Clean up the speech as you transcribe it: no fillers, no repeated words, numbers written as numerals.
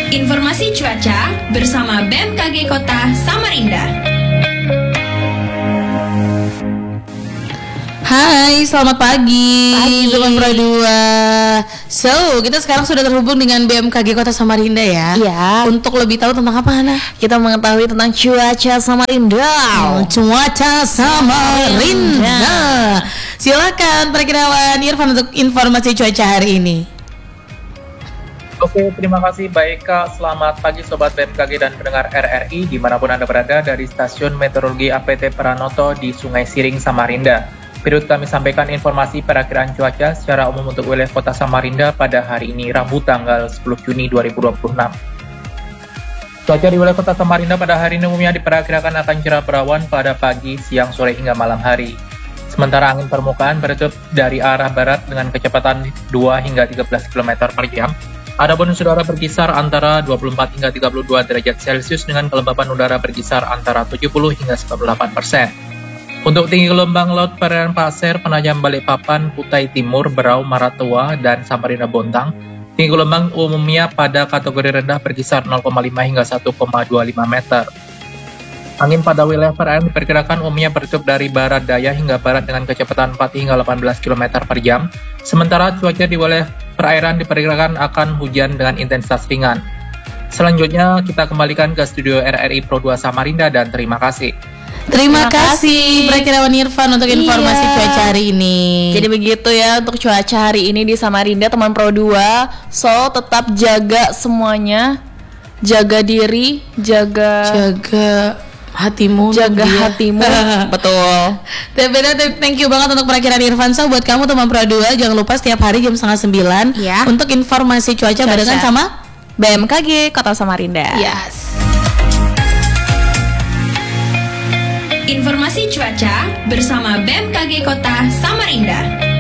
Informasi cuaca bersama BMKG Kota Samarinda. Hai, selamat pagi teman Pro 2. So, kita sekarang sudah terhubung dengan BMKG Kota Samarinda ya. Iya. Untuk lebih tahu tentang apa, Hana? Kita mengetahui tentang cuaca Samarinda. Cuaca Samarinda. Silakan Perkirawan Irfan untuk informasi cuaca hari ini. Oke, terima kasih Mbak Eka. Selamat pagi Sobat BMKG dan pendengar RRI dimanapun Anda berada dari Stasiun Meteorologi APT Pranoto di Sungai Siring, Samarinda. Berikut kami sampaikan informasi perakiraan cuaca secara umum untuk wilayah Kota Samarinda pada hari ini Rabu tanggal 10 Juni 2026. Cuaca di wilayah Kota Samarinda pada hari ini umumnya diperkirakan akan cerah berawan pada pagi, siang, sore hingga malam hari. Sementara angin permukaan bertiup dari arah barat dengan kecepatan 2 hingga 13 km per jam. Adapun udara berkisar antara 24 hingga 32 derajat Celcius dengan kelembapan udara berkisar antara 70 hingga 98%. Untuk tinggi gelombang laut perairan Pasir, Penajam Balikpapan, Kutai Timur, Berau, Maratua, dan Samarinda Bontang, tinggi gelombang umumnya pada kategori rendah berkisar 0,5 hingga 1,25 meter. Angin pada wilayah perairan diperkirakan umumnya bertiup dari barat daya hingga barat dengan kecepatan 4 hingga 18 km per jam. Sementara cuaca di wilayah perairan diperkirakan akan hujan dengan intensitas ringan. Selanjutnya kita kembalikan ke studio RRI Pro 2 Samarinda dan terima kasih. Terima kasih Perkirawan Irfan untuk informasi cuaca hari ini. Jadi begitu ya untuk cuaca hari ini di Samarinda teman Pro 2. So tetap jaga semuanya. Jaga diri, jaga hatimu, betul. Thank you banget untuk perakiraan Irfan. So buat kamu teman Pro 2, jangan lupa setiap hari jam 8:30 ya, untuk informasi cuaca barengan sama BMKG Kota Samarinda. Yes. Informasi cuaca bersama BMKG Kota Samarinda.